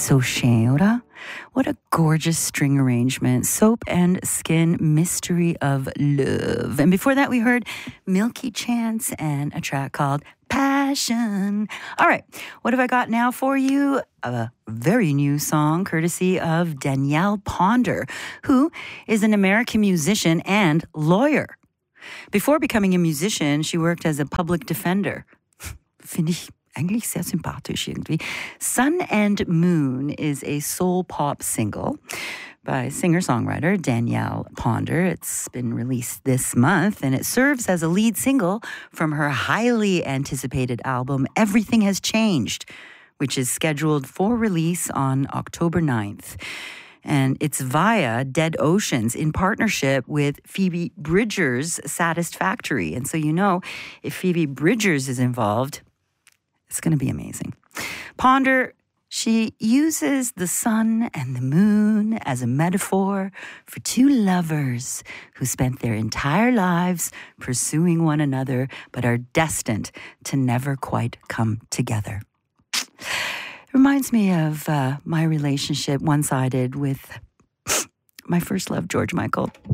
Socheura. What a gorgeous string arrangement. Soap and Skin, Mystery of Love. And before that, we heard Milky Chance and a track called Passion. All right, what have I got now for you? A very new song courtesy of Danielle Ponder, who is an American musician and lawyer. Before becoming a musician, she worked as a public defender. Finde ich eigentlich sehr sympathisch irgendwie. Sun and Moon is a soul pop single by singer-songwriter Danielle Ponder. It's been released this month, and it serves as a lead single from her highly anticipated album, Everything Has Changed, which is scheduled for release on October 9th. And it's via Dead Oceans in partnership with Phoebe Bridgers' Satisfactory. And so you know, if Phoebe Bridgers is involved, it's going to be amazing. Ponder, she uses the sun and the moon as a metaphor for two lovers who spent their entire lives pursuing one another but are destined to never quite come together. It reminds me of my relationship, one-sided, with my first love, George Michael.